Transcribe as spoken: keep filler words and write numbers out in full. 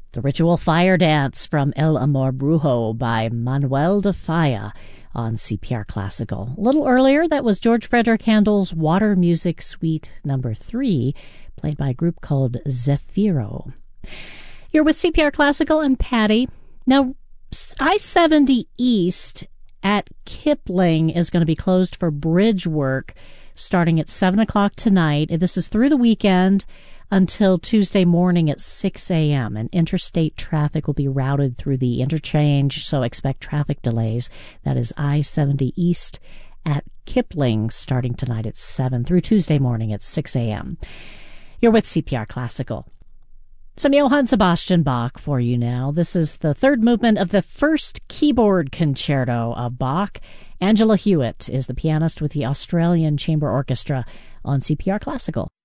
The Ritual Fire Dance from El Amor Brujo by Manuel de Falla on C P R Classical. A little earlier, that was George Frederick Handel's Water Music Suite number three, played by a group called Zefiro. You're with C P R Classical. I'm Patty. Now, I seventy East at Kipling is going to be closed for bridge work starting at seven o'clock tonight. This is through the weekend until Tuesday morning at six a.m. And interstate traffic will be routed through the interchange, so expect traffic delays. That is I seventy East at Kipling starting tonight at seven through Tuesday morning at six a.m. You're with C P R Classical. Some Johann Sebastian Bach for you now. This is the third movement of the first keyboard concerto of Bach. Angela Hewitt is the pianist with the Australian Chamber Orchestra on C P R Classical.